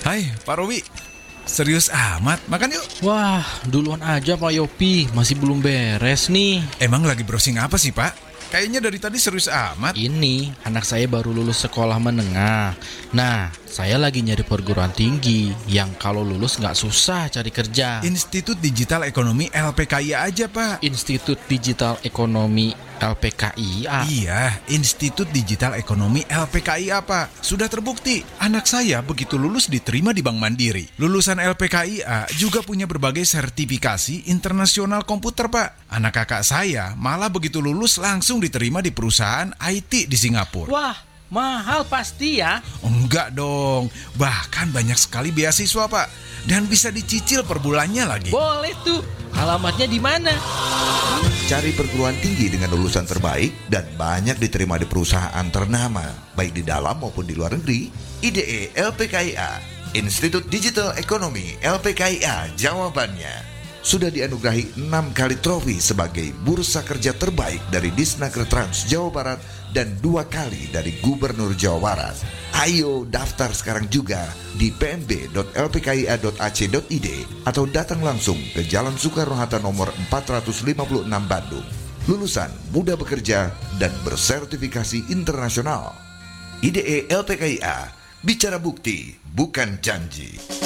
Hai, Pak Robi. Serius amat, makan yuk. Wah, duluan aja Pak Yopi, masih belum beres nih. Emang lagi browsing apa sih, Pak? Kayaknya dari tadi serius amat. Ini, anak saya baru lulus sekolah menengah. Nah, saya lagi nyari perguruan tinggi yang kalau lulus nggak susah cari kerja. Institut Digital Ekonomi LPKIA aja, Pak. Institut Digital Ekonomi LPKIA. Iya, Institut Digital Ekonomi LPKIA, Pak. Sudah terbukti, anak saya begitu lulus diterima di Bank Mandiri. Lulusan LPKIA juga punya berbagai sertifikasi internasional komputer, Pak. Anak kakak saya malah begitu lulus langsung diterima di perusahaan IT di Singapura. Wah, mahal pasti ya. Enggak dong, bahkan banyak sekali beasiswa, Pak. Dan bisa dicicil per bulannya lagi. Boleh tuh. Alamatnya di mana? Cari perguruan tinggi dengan lulusan terbaik dan banyak diterima di perusahaan ternama, baik di dalam maupun di luar negeri. IDE LPKIA, Institut Digital Ekonomi LPKIA, jawabannya. Sudah dianugerahi 6 kali trofi sebagai bursa kerja terbaik dari Disnaker Trans Jawa Barat dan 2 kali dari Gubernur Jawa Barat. Ayo daftar sekarang juga di pnb.lpkia.ac.id atau datang langsung ke Jalan Soekarno-Hatta nomor 456 Bandung. Lulusan mudah bekerja dan bersertifikasi internasional. IDE LPKIA, bicara bukti bukan janji.